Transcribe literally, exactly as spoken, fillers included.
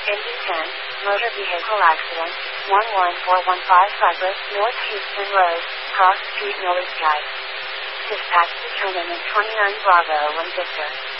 Indy ten, motor vehicle accident, one one four one five Cypress, North Houston Road, Cross Street, Millers Drive. Dispatch determinant twenty-nine Bravo one Victor.